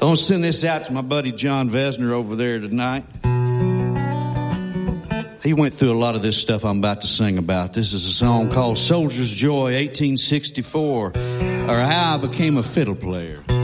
I want to send this out to my buddy John Vesner over there tonight. He went through a lot of this stuff I'm about to sing about. This is a song called Soldier's Joy, 1864, or How I Became a Fiddle Player.